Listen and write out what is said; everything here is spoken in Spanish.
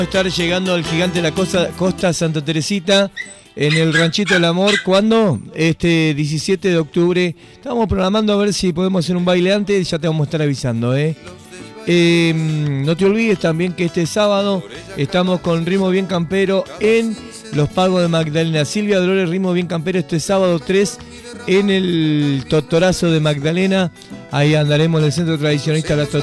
Estar llegando al gigante de la Costa Santa Teresita en el Ranchito del Amor. ¿Cuándo? 17 de octubre. Estamos programando a ver si podemos hacer un baile antes. Ya te vamos a estar avisando, no te olvides también que este sábado estamos con Ritmo Bien Campero en Los Pagos de Magdalena. Silvia Dolores, Ritmo Bien Campero este sábado 3 en el Totorazo de Magdalena. Ahí andaremos en el Centro Tradicionalista de la